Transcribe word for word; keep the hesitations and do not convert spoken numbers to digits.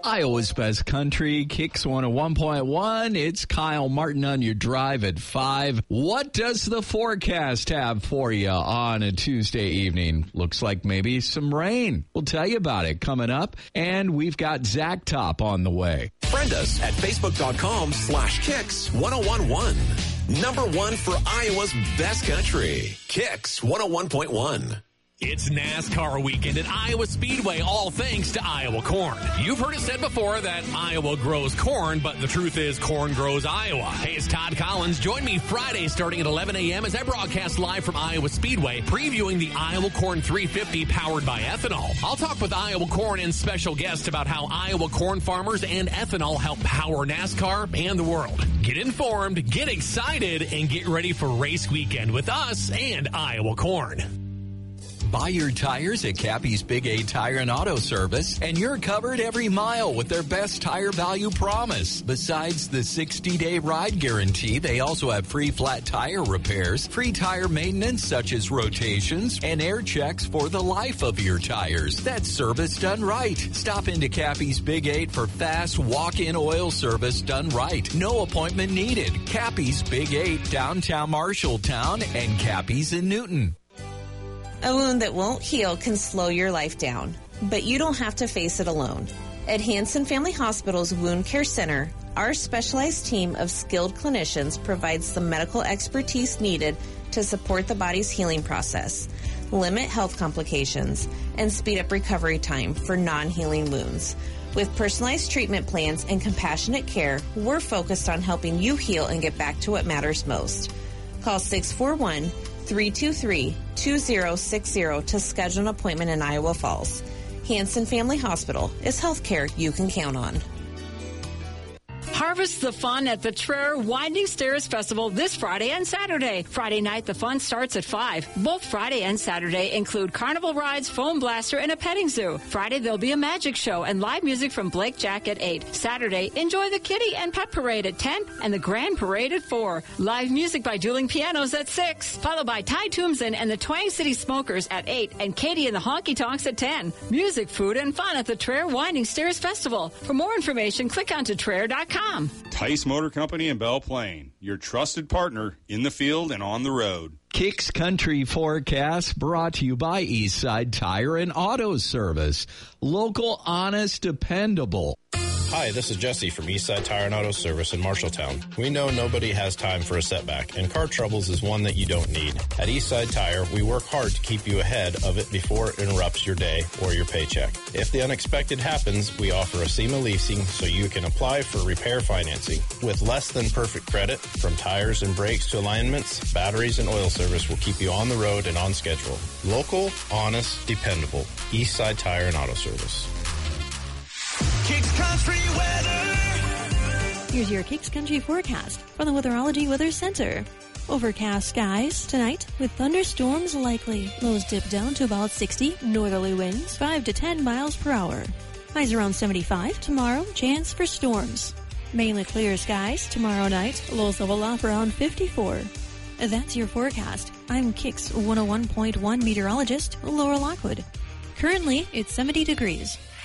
Iowa's Best Country, Kicks one oh one point one. It's Kyle Martin on your drive at five. What does the forecast have for you on a Tuesday evening? Looks like maybe some rain. We'll tell you about it coming up. And we've got Zach Top on the way. Friend us at facebook.com slash kicks 1011. Number one for Iowa's Best Country. Kicks one oh one point one. It's NASCAR weekend at Iowa Speedway, all thanks to Iowa Corn. You've heard it said before that Iowa grows corn, but the truth is corn grows Iowa. Hey, it's Todd Collins. Join me Friday starting at eleven a.m. as I broadcast live from Iowa Speedway, previewing the Iowa Corn three fifty powered by ethanol. I'll talk with Iowa Corn and special guests about how Iowa corn farmers and ethanol help power NASCAR and the world. Get informed, get excited, and get ready for race weekend with us and Iowa Corn. Buy your tires at Cappy's Big A Tire and Auto Service, and you're covered every mile with their best tire value promise. Besides the sixty-day ride guarantee, they also have free flat tire repairs, free tire maintenance such as rotations, and air checks for the life of your tires. That's service done right. Stop into Cappy's Big Eight for fast walk-in oil service done right. No appointment needed. Cappy's Big Eight, downtown Marshalltown, and Cappy's in Newton. A wound that won't heal can slow your life down, but you don't have to face it alone. At Hanson Family Hospital's Wound Care Center, our specialized team of skilled clinicians provides the medical expertise needed to support the body's healing process, limit health complications, and speed up recovery time for non-healing wounds. With personalized treatment plans and compassionate care, we're focused on helping you heal and get back to what matters most. Call six four one, three two three, two zero six zero to schedule an appointment in Iowa Falls. Hanson Family Hospital is healthcare you can count on. Harvest the fun at the Traer Winding Stairs Festival this Friday and Saturday. Friday night, the fun starts at five. Both Friday and Saturday include carnival rides, foam blaster, and a petting zoo. Friday, there'll be a magic show and live music from Blake Jack at eight. Saturday, enjoy the Kitty and Pet Parade at ten and the Grand Parade at four. Live music by Dueling Pianos at six. Followed by Ty Toomson and the Twang City Smokers at eight and Katie and the Honky Tonks at ten. Music, food, and fun at the Traer Winding Stairs Festival. For more information, click on to traer dot com. Tice Motor Company in Belle Plaine, your trusted partner in the field and on the road. Kicks Country Forecast brought to you by Eastside Tire and Auto Service. Local, honest, dependable. Hi, this is Jesse from Eastside Tire and Auto Service in Marshalltown. We know nobody has time for a setback, and car troubles is one that you don't need. At Eastside Tire, we work hard to keep you ahead of it before it interrupts your day or your paycheck. If the unexpected happens, we offer a SEMA leasing so you can apply for repair financing. With less than perfect credit, from tires and brakes to alignments, batteries and oil service will keep you on the road and on schedule. Local, honest, dependable. Eastside Tire and Auto Service. Kicks Country weather. Here's your Kicks Country forecast from the Weatherology Weather Center. Overcast skies tonight with thunderstorms likely. Lows dip down to about sixty. Northerly winds five to ten miles per hour. Highs around seventy-five. Tomorrow, chance for storms. Mainly clear skies tomorrow night. Lows level off around fifty-four. That's your forecast. I'm Kicks one oh one point one meteorologist Laura Lockwood. Currently, it's seventy degrees.